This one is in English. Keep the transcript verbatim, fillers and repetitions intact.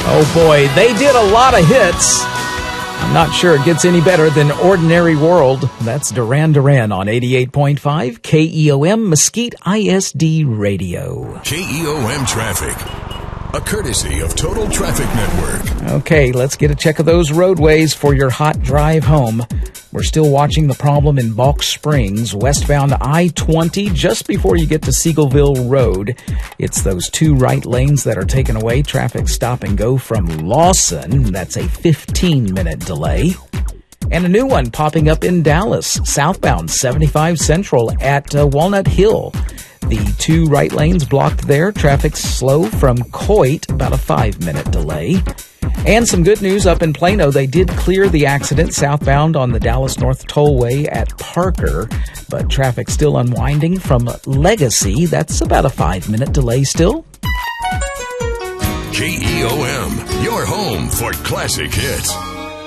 Oh boy, they did a lot of hits. I'm not sure it gets any better than Ordinary World. That's Duran Duran on eighty-eight point five K E O M Mesquite I S D Radio. K E O M Traffic, a courtesy of Total Traffic Network. Okay, let's get a check of those roadways for your hot drive home. We're still watching the problem in Balk Springs, westbound I twenty, just before you get to Seagoville Road. It's those two right lanes that are taken away. Traffic stop and go from Lawson. That's a fifteen-minute delay. And a new one popping up in Dallas, southbound seventy-five Central at uh, Walnut Hill. The two right lanes blocked there. Traffic slow from Coit, about a five-minute delay. And some good news up in Plano. They did clear the accident southbound on the Dallas North Tollway at Parker, but traffic still unwinding from Legacy. That's about a five-minute delay still. K E O M, your home for classic hits.